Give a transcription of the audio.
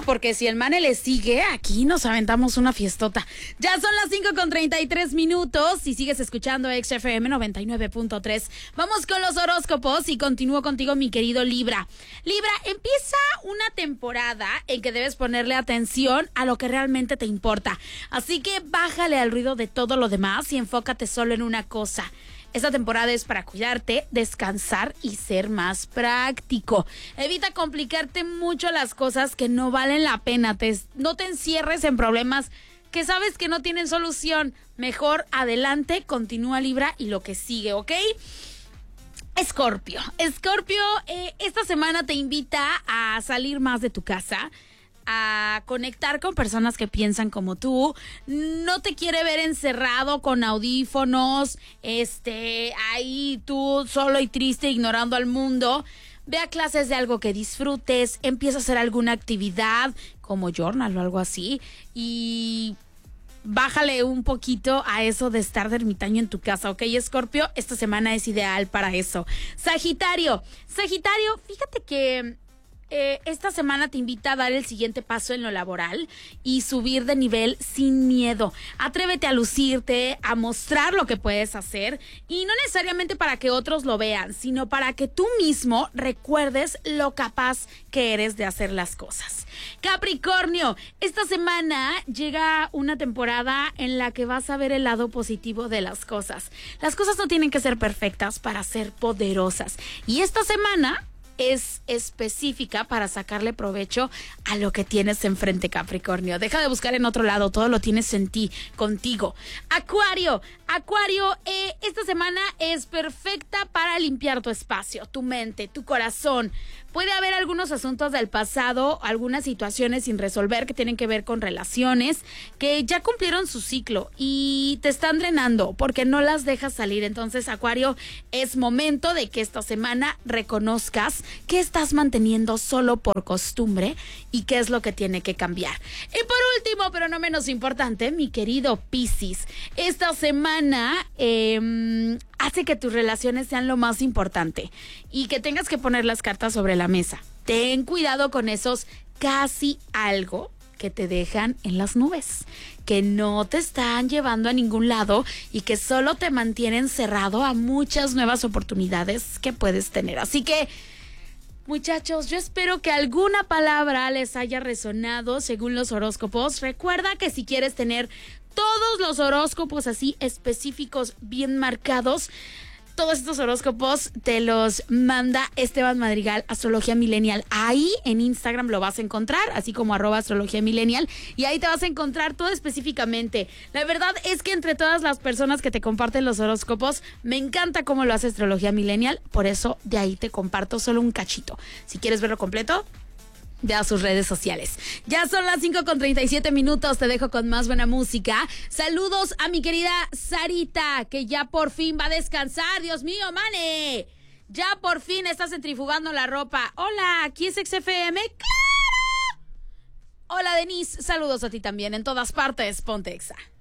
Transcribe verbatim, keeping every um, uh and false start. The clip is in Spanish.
porque si el Mane le sigue, aquí nos aventamos una fiestota. Ya son las cinco con treinta y tres minutos y sigues escuchando X F M noventa y nueve punto tres. Vamos con los horóscopos y continúo contigo, mi querido Libra. Libra, empieza una temporada en que debes ponerle atención a lo que realmente te importa. Así que bájale al ruido de todo lo demás y enfócate solo en una cosa. Esta temporada es para cuidarte, descansar y ser más práctico. Evita complicarte mucho las cosas que no valen la pena. Te, no te encierres en problemas que sabes que no tienen solución. Mejor adelante, continúa, Libra, y lo que sigue, ¿ok? Escorpio. Escorpio, eh, esta semana te invita a salir más de tu casa, a conectar con personas que piensan como tú. No te quiere ver encerrado con audífonos, este, ahí tú solo y triste ignorando al mundo. Ve a clases de algo que disfrutes, empieza a hacer alguna actividad como journal o algo así y bájale un poquito a eso de estar de ermitaño en tu casa, ¿ok, Escorpio? Esta semana es ideal para eso. Sagitario, Sagitario, fíjate que Eh, esta semana te invita a dar el siguiente paso en lo laboral y subir de nivel sin miedo. Atrévete a lucirte, a mostrar lo que puedes hacer y no necesariamente para que otros lo vean, sino para que tú mismo recuerdes lo capaz que eres de hacer las cosas. Capricornio, esta semana llega una temporada en la que vas a ver el lado positivo de las cosas. Las cosas no tienen que ser perfectas para ser poderosas. Y esta semana es específica para sacarle provecho a lo que tienes enfrente, Capricornio. Deja de buscar en otro lado, todo lo tienes en ti, contigo. Acuario, Acuario, eh, esta semana es perfecta para limpiar tu espacio, tu mente, tu corazón. Puede haber algunos asuntos del pasado, algunas situaciones sin resolver que tienen que ver con relaciones que ya cumplieron su ciclo y te están drenando porque no las dejas salir. Entonces, Acuario, es momento de que esta semana reconozcas que estás manteniendo solo por costumbre y qué es lo que tiene que cambiar. Y por último, pero no menos importante, mi querido Piscis, esta semana eh, hace que tus relaciones sean lo más importante y que tengas que poner las cartas sobre la mesa. Ten cuidado con esos casi algo que te dejan en las nubes, que no te están llevando a ningún lado y que solo te mantienen cerrado a muchas nuevas oportunidades que puedes tener. Así que, muchachos, yo espero que alguna palabra les haya resonado según los horóscopos. Recuerda que si quieres tener todos los horóscopos así específicos, bien marcados, todos estos horóscopos te los manda Esteban Madrigal, Astrología Millennial. Ahí en Instagram lo vas a encontrar, así como arroba Astrología Millennial, y ahí te vas a encontrar todo específicamente. La verdad es que entre todas las personas que te comparten los horóscopos, me encanta cómo lo hace Astrología Millennial, por eso de ahí te comparto solo un cachito. Si quieres verlo completo, ve a sus redes sociales. Ya son las cinco con treinta y siete minutos, te dejo con más buena música. Saludos a mi querida Sarita, que ya por fin va a descansar. Dios mío, Mane, ya por fin estás centrifugando la ropa. Hola, ¿aquí es X F M? ¡Claro! Hola, Denise, saludos a ti también, en todas partes, ponte Exa.